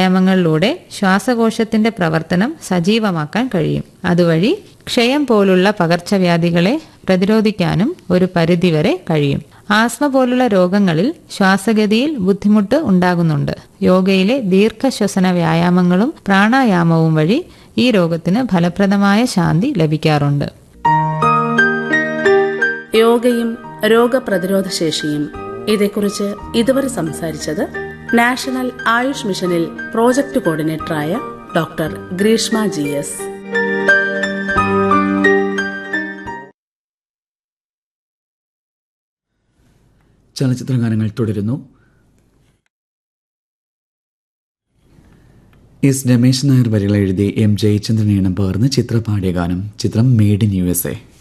വ്യായാമങ്ങളിലൂടെ ശ്വാസകോശത്തിന്റെ പ്രവർത്തനം സജീവമാക്കാൻ കഴിയും. അതുവഴി ക്ഷയം പോലുള്ള പകർച്ചവ്യാധികളെ പ്രതിരോധിക്കാനും ഒരു പരിധിവരെ കഴിയും. ആസ്മ പോലുള്ള രോഗങ്ങളിൽ ശ്വാസഗതിയിൽ ബുദ്ധിമുട്ട് ഉണ്ടാകുന്നുണ്ട്. യോഗയിലെ ദീർഘശ്വസന വ്യായാമങ്ങളും പ്രാണായാമവും വഴി ഈ രോഗത്തിന് ഫലപ്രദമായ ശാന്തി ലഭിക്കാറുണ്ട്. യോഗയും രോഗപ്രതിരോധ ശേഷിയും ഇതേക്കുറിച്ച് ഇതുവരെ സംസാരിച്ചത് നാഷണൽ ആയുഷ് മിഷനിൽ പ്രോജക്ട് കോർഡിനേറ്ററായ ഡോക്ടർ ഗ്രീഷ്മ GS. ചലച്ചിത്രഗാനങ്ങൾ തുടരുന്നു. എസ് രമേശ് നായർ വരികൾ എഴുതി എം ജയചന്ദ്രൻ ഈണം പകർന്ന് ചിത്ര പാടിയ ഗാനം. ചിത്രം മെയ്ഡ് ഇൻ USA.